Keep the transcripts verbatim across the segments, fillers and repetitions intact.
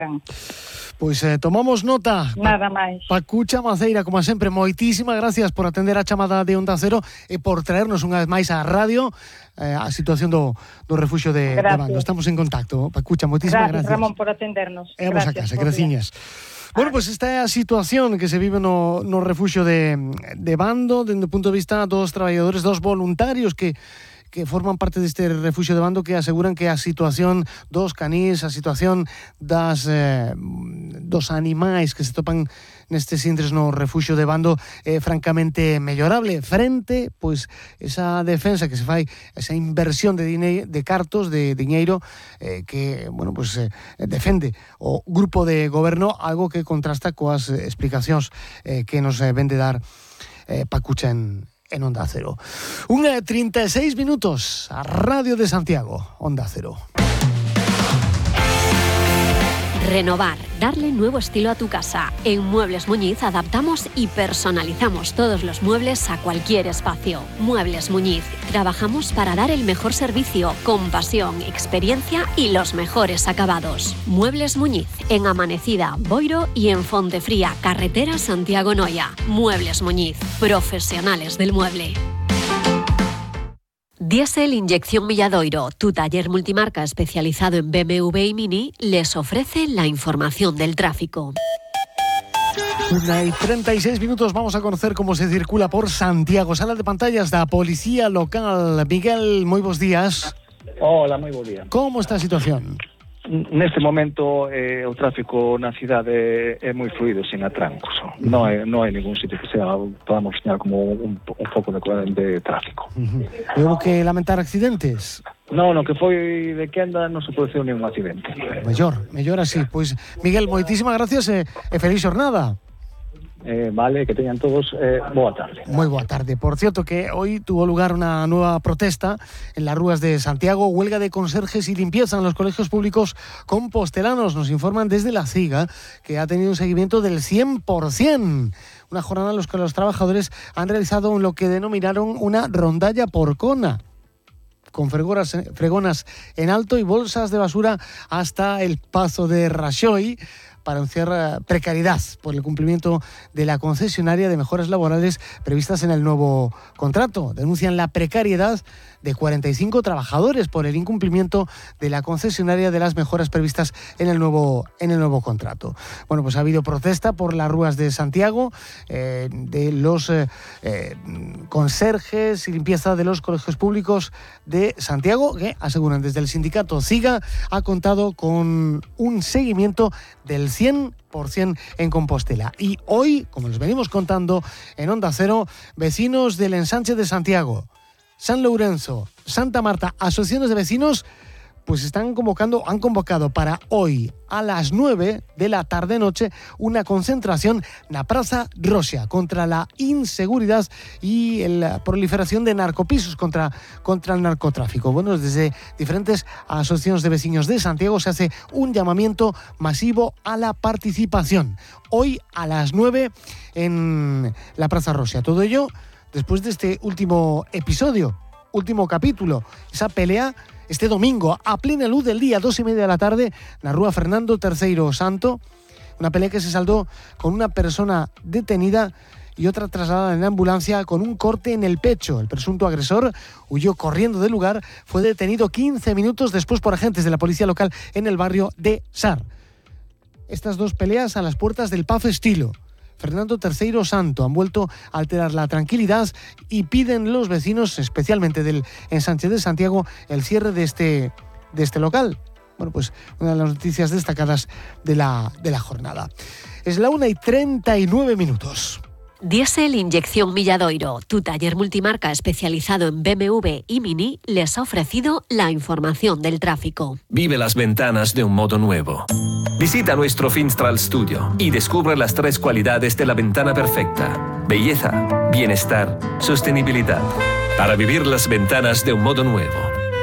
Pois eh, tomamos nota. Nada máis. Pacucha Maceira, como sempre, moitísimas gracias por atender a chamada de Onda Cero e por traernos unha vez máis á radio eh, a situación do, do refuxio de, de Bando. Estamos en contacto. Pacucha, moitísimas gracias. Gracias, Ramón, por atendernos. E vamos a casa, graciñas. Bueno, pois pues esta é a situación que se vive no, no refuxio de, de Bando, dende o punto de vista dos traballadores, dos voluntarios que que forman parte deste refuxio de Bando, que aseguran que a situación dos canís, a situación das eh, dos animais que se topan nestes intres no refuxio de Bando é francamente mellorable frente, pois, esa defensa que se fai, esa inversión de dinero, de cartos, de diñeiro eh, que, bueno, pois eh, defende o grupo de goberno, algo que contrasta coas explicacións eh, que nos eh, vende dar eh, Pacucha en en Onda Cero. Unha e trinta e seis minutos, a Radio de Santiago, Onda Cero. Renovar, darle nuevo estilo a tu casa. En Muebles Muñiz adaptamos y personalizamos todos los muebles a cualquier espacio. Muebles Muñiz, trabajamos para dar el mejor servicio, con pasión, experiencia y los mejores acabados. Muebles Muñiz, en Amanecida, Boiro y en Fontefría, carretera Santiago-Noia. Muebles Muñiz, profesionales del mueble. Diesel Inyección Milladoiro, tu taller multimarca especializado en B M W y Mini, les ofrece la información del tráfico. Una y treinta y seis minutos, vamos a conocer cómo se circula por Santiago. Sala de pantallas da Policía Local. Miguel, moi bons días. Hola, moi bo día. Como está a situación? Neste momento eh, o tráfico na cidade é moi fluido, sin atrancos. Non hai, non hai ningún sitio que sea, podamos señalar como un, un foco de, de tráfico. Uh-huh. Hubo que lamentar accidentes? Non, no que foi de quenda non se produciu ningún accidente. Mellor, mellor así. Pois, Miguel, moitísimas gracias e, e feliz jornada. Eh, vale, que teñan todos eh, boa tarde. Moi boa tarde. Por cierto que hoy tuvo lugar una nueva protesta en las ruas de Santiago, huelga de conserjes y limpieza en los colegios públicos compostelanos. Nos informan desde la CIGA que ha tenido un seguimiento del cien por ciento. Una jornada en la que los trabajadores han realizado lo que denominaron una rondalla porcona, con fregonas, fregonas en alto y bolsas de basura hasta el Pazo de Raxoi, para anunciar precariedad por el cumplimiento de la concesionaria de mejoras laborales previstas en el nuevo contrato. Denuncian la precariedad de cuarenta y cinco trabajadores por el incumplimiento de la concesionaria de las mejoras previstas en el nuevo, en el nuevo contrato. Bueno, pues ha habido protesta por las ruas de Santiago, eh, de los eh, eh, conserjes y limpieza de los colegios públicos de Santiago, que aseguran desde el sindicato CIGA ha contado con un seguimiento del cien por ciento en Compostela. Y hoy, como les venimos contando en Onda Cero, vecinos del ensanche de Santiago, San Lourenzo, Santa Marta, asociaciones de vecinos, pues están convocando, han convocado para hoy a las nueve de la tarde-noche una concentración en la Praza Rosia contra la inseguridad y la proliferación de narcopisos, contra, contra el narcotráfico. Bueno, desde diferentes asociaciones de vecinos de Santiago se hace un llamamiento masivo a la participación. Hoy a las nueve en la Praza Rosia. Todo ello después de este último episodio, último capítulo, esa pelea este domingo a plena luz del día, dos y media de la tarde, en la rúa Fernando terceiro Santo, una pelea que se saldó con una persona detenida y otra trasladada en ambulancia con un corte en el pecho. El presunto agresor huyó corriendo del lugar, fue detenido quince minutos después por agentes de la policía local en el barrio de Sar. Estas dos peleas a las puertas del P A F Estilo Fernando terceiro Santo han vuelto a alterar la tranquilidad y piden los vecinos, especialmente del ensanche de Santiago, el cierre de este, de este local. Bueno, pues una de las noticias destacadas de la, de la jornada. Es la una y treinta y nueve minutos. Diesel Inyección Milladoiro, tu taller multimarca especializado en B M W y Mini, les ha ofrecido la información del tráfico. Vive las ventanas de un modo nuevo. Visita nuestro Finstral Studio y descubre las tres cualidades de la ventana perfecta: belleza, bienestar, sostenibilidad. Para vivir las ventanas de un modo nuevo.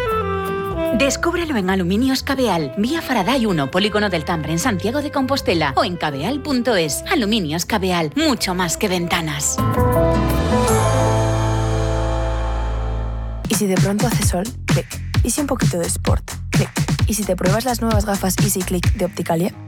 Descúbrelo en Aluminios Cabeal, vía Faraday uno, Polígono del Tambre, en Santiago de Compostela, o en cabeal punto es. Aluminios Cabeal, mucho más que ventanas. ¿Y si de pronto hace sol? Clic. ¿Y si un poquito de sport? Clic. ¿Y si te pruebas las nuevas gafas Easy Click de Opticalia?